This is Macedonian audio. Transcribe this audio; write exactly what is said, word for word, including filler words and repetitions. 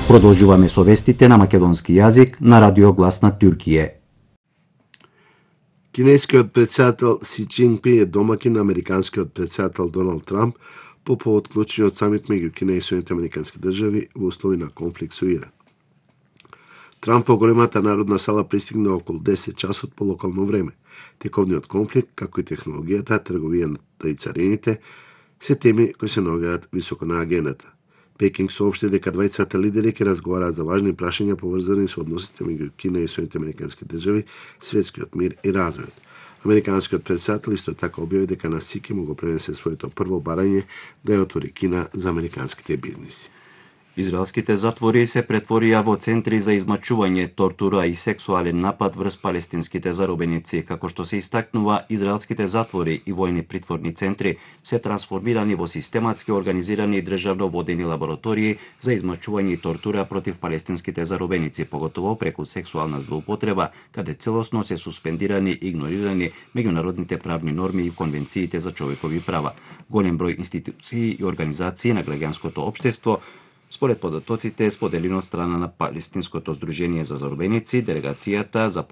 Продолжуваме со вестите на македонски јазик на Радио Глас на Туркије. Кинескиот председател Си Џинпин е домаќин на американскиот председател Доналд Трамп по повод клучниот самит меѓу Кина и Соединените американски држави во услови на конфликт со Иран. Трамп во големата народна сала пристигна околу десет часот по локално време. Тековниот конфликт, како и технологијата, трговијата и царините, се теми кои се наоѓаат високо на агендата. Пекинг соопшти дека двајцата лидери ќе разговараат за важни прашања поврзани со односите меѓу Кина и Соединените американски држави, светскиот мир и развојот. Американскиот председател исто така објави дека на Си ќе му го пренесе своето прво барање да ја отвори Кина за американските бизниси. Израелските затвори се претворија во центри за измачување, тортура и сексуален напад врз палестинските заробеници. Како што се истакнува, израелските затвори и војни притворни центри се трансформирани во систематски организирани и државно водени лаборатории за измачување и тортура против палестинските заробеници, поготово преку сексуална злоупотреба, каде целосно се суспендирани и игнорирани меѓународните правни норми и конвенциите за човекови права. Голем број институции и организации на граѓанското општество, според податоците, споделено од страна на Палестинското здружение за заробеници, делегацијата за